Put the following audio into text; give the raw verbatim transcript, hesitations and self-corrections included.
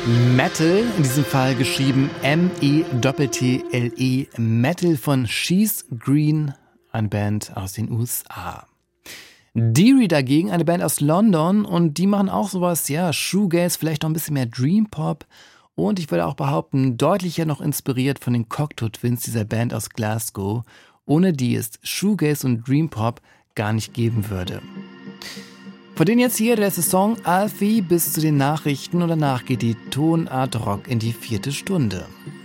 Metal, in diesem Fall geschrieben M E T T L E, Metal von She's Green, eine Band aus den U S A. Deary dagegen, eine Band aus London, und die machen auch sowas, ja, Shoegaze, vielleicht noch ein bisschen mehr Dream Pop, und ich würde auch behaupten, deutlicher noch inspiriert von den Cocteau Twins, dieser Band aus Glasgow, ohne die es Shoegaze und Dream Pop gar nicht geben würde. Von denen jetzt hier der letzte Song, Alfie, bis zu den Nachrichten, und danach geht die Tonart Rock in die vierte Stunde.